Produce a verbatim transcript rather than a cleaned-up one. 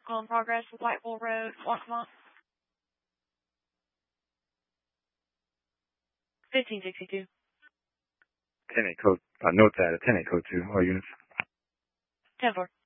Call in progress with White Bull Road, Longmont. fifteen sixty-two. ten eight code, uh, note that, ten eight code two, all units. ten four.